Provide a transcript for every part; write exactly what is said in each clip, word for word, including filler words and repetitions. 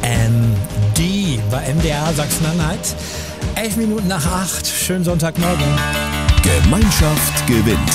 M D bei M D R Sachsen-Anhalt. Elf Minuten nach acht. Schönen Sonntagmorgen. Gemeinschaft gewinnt.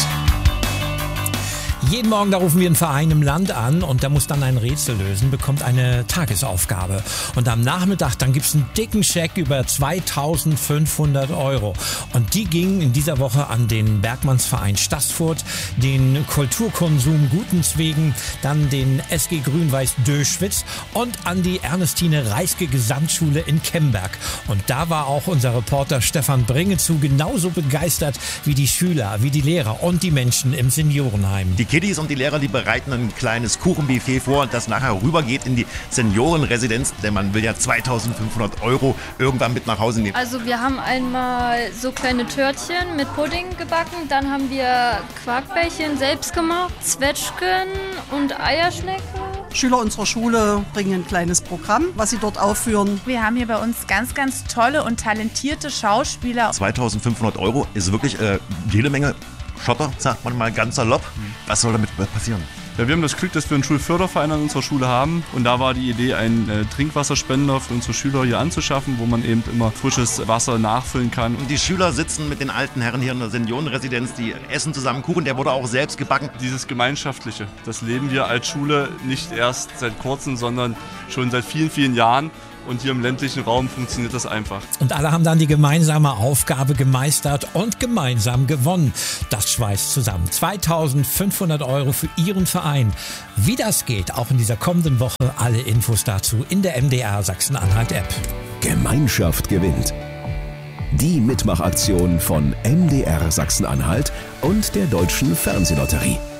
Jeden Morgen, da rufen wir einen Verein im Land an und der muss dann ein Rätsel lösen, bekommt eine Tagesaufgabe. Und am Nachmittag, dann gibt's einen dicken Scheck über zweitausendfünfhundert Euro. Und die gingen in dieser Woche an den Bergmannsverein Staßfurt, den Kulturkonsum Gutenswegen, dann den S G Grün-Weiß Döschwitz und an die Ernestine Reiske Gesamtschule in Kemberg. Und da war auch unser Reporter Stefan Bringezu genauso begeistert wie die Schüler, wie die Lehrer und die Menschen im Seniorenheim. Die Kiddies und die Lehrer, die bereiten ein kleines Kuchenbuffet vor, das nachher rübergeht in die Seniorenresidenz, denn man will ja zweitausendfünfhundert Euro irgendwann mit nach Hause nehmen. Also wir haben einmal so kleine Törtchen mit Pudding gebacken, dann haben wir Quarkbällchen selbst gemacht, Zwetschgen und Eierschnecken. Schüler unserer Schule bringen ein kleines Programm, was sie dort aufführen. Wir haben hier bei uns ganz, ganz tolle und talentierte Schauspieler. zweitausendfünfhundert Euro ist wirklich äh, jede Menge Schotter, sagt man mal ganz salopp. Was soll damit passieren? Ja, wir haben das Glück, dass wir einen Schulförderverein an unserer Schule haben. Und da war die Idee, einen äh, Trinkwasserspender für unsere Schüler hier anzuschaffen, wo man eben immer frisches Wasser nachfüllen kann. Und die Schüler sitzen mit den alten Herren hier in der Seniorenresidenz, die essen zusammen Kuchen, der wurde auch selbst gebacken. Dieses Gemeinschaftliche, das leben wir als Schule nicht erst seit kurzem, sondern schon seit vielen, vielen Jahren. Und hier im ländlichen Raum funktioniert das einfach. Und alle haben dann die gemeinsame Aufgabe gemeistert und gemeinsam gewonnen. Das schweißt zusammen. zweitausendfünfhundert Euro für Ihren Verein. Wie das geht, auch in dieser kommenden Woche. Alle Infos dazu in der M D R Sachsen-Anhalt-App. Gemeinschaft gewinnt. Die Mitmachaktion von M D R Sachsen-Anhalt und der Deutschen Fernsehlotterie.